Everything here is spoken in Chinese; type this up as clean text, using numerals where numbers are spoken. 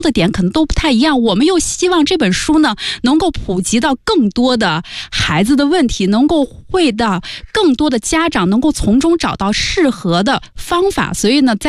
的点可能都不太一样，我们又希望这本书呢能够普及到更多的孩子的问题，能够会到更多的家长能够从中找到适合的方法，所以呢在